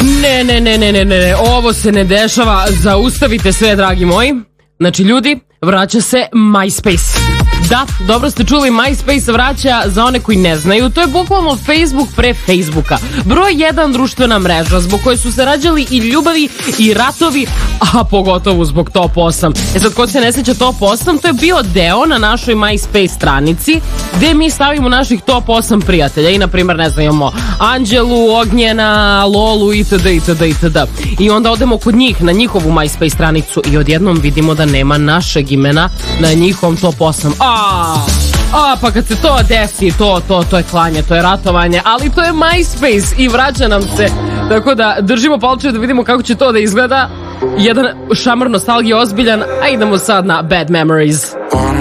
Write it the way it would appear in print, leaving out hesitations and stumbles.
Ne, ovo se ne dešava, zaustavite sve, dragi moji. Znači, ljudi, vraća se MySpace. Da, dobro ste čuli, MySpace vraća, za one koji ne znaju, to je bukvalno Facebook pre Facebooka. Broj 1 društvena mreža, zbog koje su se rađali i ljubavi i ratovi, a pogotovo zbog Top 8. Sad, ko se ne seća Top 8, to je bio deo na našoj MySpace stranici, gde mi stavimo naših Top 8 prijatelja. I, na primjer, ne znam, imamo Anđelu, Ognjena, Lolu, itd. I onda odemo kod njih, na njihovu MySpace stranicu i odjednom vidimo da nema našeg imena na njihovom Top 8. Pa kad se to desi, to je klanje, to je ratovanje, ali to je MySpace i vraća nam se. Tako da držimo palče da vidimo kako će to da izgleda. Jedan šamar nostalgije ozbiljan, a idemo sad na Bad Memories. One